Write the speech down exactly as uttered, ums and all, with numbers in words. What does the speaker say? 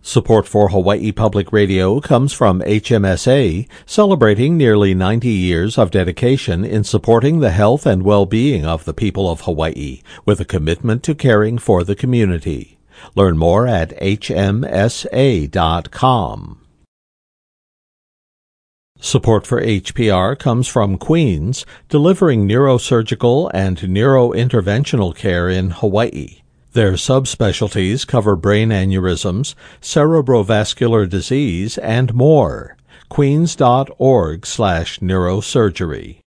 Support for Hawaii Public Radio comes from H M S A, celebrating nearly ninety years of dedication in supporting the health and well-being of the people of Hawaii, with a commitment to caring for the community. Learn more at H M S A dot com. Support for H P R comes from Queens, delivering neurosurgical and neurointerventional care in Hawaii. Their subspecialties cover brain aneurysms, cerebrovascular disease, and more. Queens dot org slash neurosurgery.